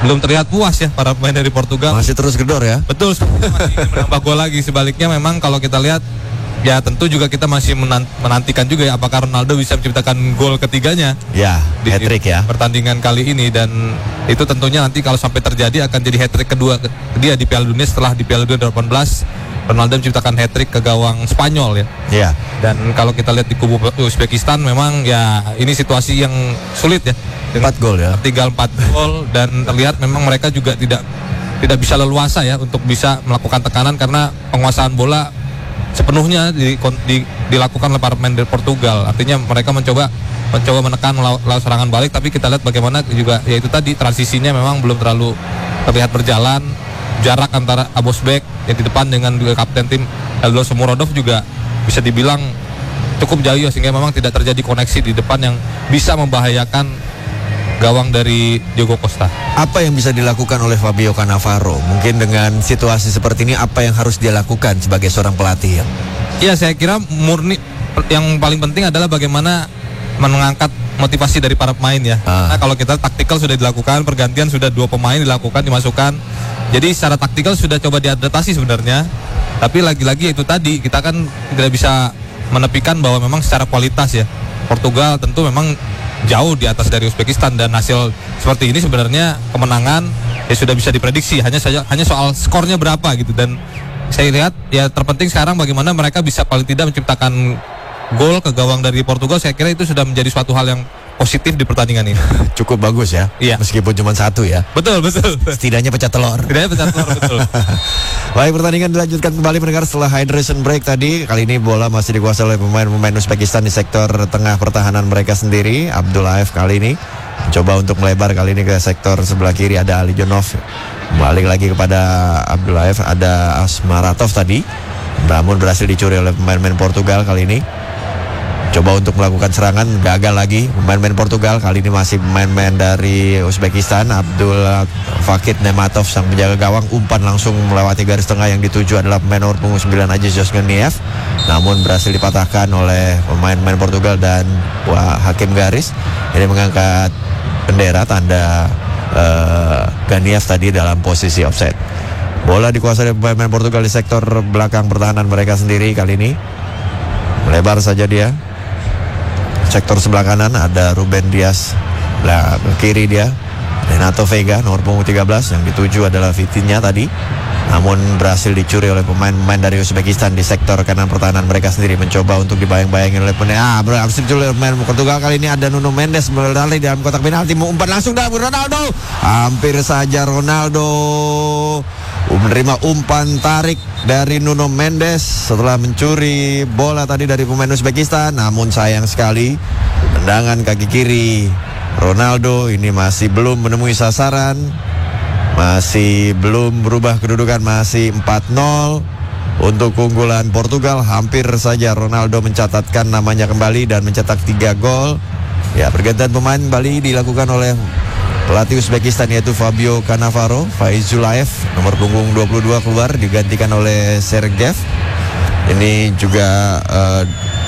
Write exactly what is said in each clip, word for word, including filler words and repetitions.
belum terlihat puas ya para pemain dari Portugal. Masih terus gedor ya. Betul, masih ingin menambah gol lagi. Sebaliknya memang kalau kita lihat, ya tentu juga kita masih menantikan juga ya apakah Ronaldo bisa menciptakan gol ketiganya. Ya, di hat-trick ya. Pertandingan kali ini, dan itu tentunya nanti kalau sampai terjadi akan jadi hat-trick kedua dia di Piala Dunia setelah di Piala Dunia dua ribu delapan belas Ronaldo menciptakan hat-trick ke gawang Spanyol ya. Iya. Dan kalau kita lihat di kubu Uzbekistan memang ya ini situasi yang sulit ya. empat gol ya. Tinggal empat gol dan terlihat memang mereka juga tidak tidak bisa leluasa ya untuk bisa melakukan tekanan karena penguasaan bola sepenuhnya di, di, dilakukan oleh para pemain dari Portugal. Artinya mereka mencoba mencoba menekan lawan serangan balik, tapi kita lihat bagaimana juga yaitu tadi transisinya memang belum terlalu terlihat berjalan. Jarak antara Abosbek yang di depan dengan juga kapten tim Eldor Shomurodov juga bisa dibilang cukup jauh ya, sehingga memang tidak terjadi koneksi di depan yang bisa membahayakan gawang dari Diogo Costa. Apa yang bisa dilakukan oleh Fabio Cannavaro? Mungkin dengan situasi seperti ini apa yang harus dia lakukan sebagai seorang pelatih ya? Iya, saya kira murni yang paling penting adalah bagaimana mengangkat motivasi dari para pemain ya. Ah. Nah, kalau kita taktikal sudah dilakukan, pergantian sudah dua pemain dilakukan, dimasukkan. Jadi secara taktikal sudah coba diadaptasi sebenarnya. Tapi lagi-lagi itu tadi kita kan tidak bisa menepikan bahwa memang secara kualitas ya Portugal tentu memang jauh di atas dari Uzbekistan, dan hasil seperti ini sebenarnya kemenangan ya sudah bisa diprediksi, hanya saja hanya soal skornya berapa gitu. Dan saya lihat ya terpenting sekarang bagaimana mereka bisa paling tidak menciptakan gol ke gawang dari Portugal. Saya kira itu sudah menjadi suatu hal yang positif di pertandingan ini. Cukup bagus ya. Iya. Meskipun cuma satu ya. Betul, betul. Setidaknya pecah telur. Setidaknya pecah telur, betul. Baik, pertandingan dilanjutkan kembali mendengar setelah hydration break tadi. Kali ini bola masih dikuasai oleh pemain-pemain Uzbekistan di sektor tengah pertahanan mereka sendiri. Abdullaev kali ini coba untuk melebar, kali ini ke sektor sebelah kiri ada Alijonov. Balik lagi kepada Abdullaev, ada Asmaratov tadi. Namun berhasil dicuri oleh pemain-pemain Portugal kali ini. Coba untuk melakukan serangan, gagal lagi pemain-pemain Portugal. Kali ini masih pemain-pemain dari Uzbekistan. Abdul Fakir Nematov sang penjaga gawang umpan langsung melewati garis tengah, yang dituju adalah pemain nomor punggung sembilan Aziz Josgeniev. Namun berhasil dipatahkan oleh pemain-pemain Portugal dan wah, hakim garis ini mengangkat bendera tanda uh, Ganiev tadi dalam posisi offside. Bola dikuasai oleh pemain-pemain Portugal di sektor belakang pertahanan mereka sendiri. Kali ini melebar saja dia. Sektor sebelah kanan ada Ruben Dias, nah, ke kiri dia Renato Vega nomor punggung tiga belas, yang dituju adalah Vitinha tadi. Namun berhasil dicuri oleh pemain-pemain dari Uzbekistan di sektor kanan pertahanan mereka sendiri. Mencoba untuk dibayang-bayangin oleh pemain. Ah, berhasil dicuri oleh pemain Portugal. Kali ini ada Nuno Mendes berlari dalam kotak penalti, mau umpan langsung dalam Ronaldo. Hampir saja Ronaldo menerima umpan tarik dari Nuno Mendes setelah mencuri bola tadi dari pemain Uzbekistan. Namun sayang sekali tendangan kaki kiri Ronaldo ini masih belum menemui sasaran. Masih belum berubah kedudukan, masih empat nol untuk keunggulan Portugal. Hampir saja Ronaldo mencatatkan namanya kembali dan mencetak tiga gol. Ya, pergantian pemain kembali dilakukan oleh pelatih Uzbekistan yaitu Fabio Cannavaro. Faizulaev nomor punggung dua puluh dua keluar digantikan oleh Sergev. Ini juga uh,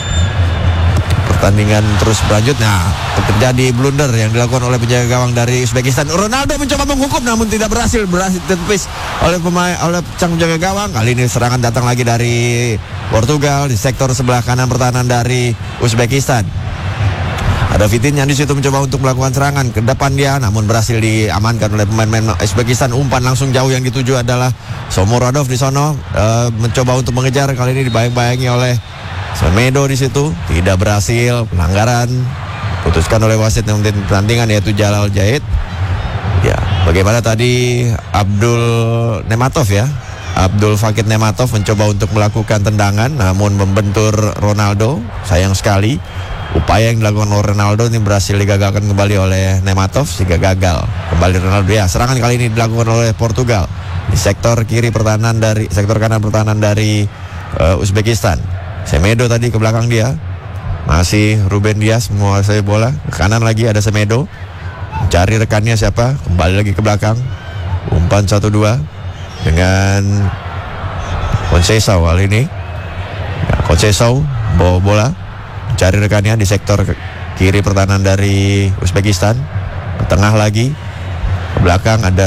pertandingan terus berlanjut. Nah, terjadi blunder yang dilakukan oleh penjaga gawang dari Uzbekistan. Ronaldo mencoba menghukum namun tidak berhasil, berhasil ditepis oleh pemain oleh sang penjaga gawang. Kali ini serangan datang lagi dari Portugal di sektor sebelah kanan pertahanan dari Uzbekistan. Ada Vitinha di situ mencoba untuk melakukan serangan ke depan dia, namun berhasil diamankan oleh pemain-pemain Uzbekistan. Umpan langsung jauh yang dituju adalah Shomurodov di sono, uh, mencoba untuk mengejar. Kali ini dibayang-bayangi oleh Semedo di situ, tidak berhasil, pelanggaran putuskan oleh wasit yang memimpin pertandingan yaitu Jalal Jahid. Ya, bagaimana tadi Abdul Nematov ya, Abdul Fakir Nematov mencoba untuk melakukan tendangan namun membentur Ronaldo. Sayang sekali upaya yang dilakukan oleh Ronaldo ini berhasil digagalkan kembali oleh Nematov sehingga gagal kembali Ronaldo. Ya, serangan kali ini dilakukan oleh Portugal di sektor kiri pertahanan dari sektor kanan pertahanan dari uh, Uzbekistan. Semedo tadi ke belakang dia. Masih Ruben Dias menguasai bola. Ke kanan lagi ada Semedo. Cari rekannya siapa. Kembali lagi ke belakang. Umpan satu dua dengan Conceição kali ini. Ya, Conceição bawa bola. Cari rekannya di sektor kiri pertahanan dari Uzbekistan. Ke tengah lagi. Ke belakang ada